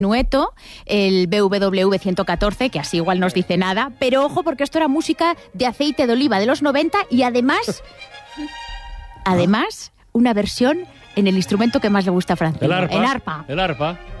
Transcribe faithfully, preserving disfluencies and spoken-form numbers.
Nueto, el B W V ciento catorce, que así igual nos dice nada, pero ojo porque esto era música de aceite de oliva de los noventa y además, además, una versión en el instrumento que más le gusta a Francino, El arpa. el arpa. El arpa.